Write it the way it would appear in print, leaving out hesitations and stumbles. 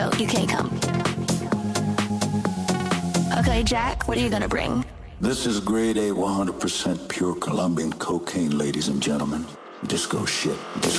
So you can't come. Okay, Jack, what are you gonna bring? This is grade A 100% pure Colombian cocaine, ladies and gentlemen. Disco shit.